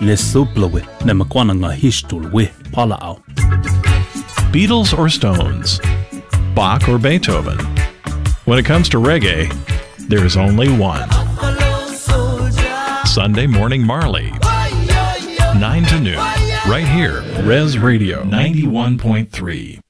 le suplewe ne makwana nga hishtulwe pala au. Beatles or Stones? Bach or Beethoven? When it comes to reggae, there's only one. Sunday Morning Marley, 9 to noon, right here, Res Radio 91.3.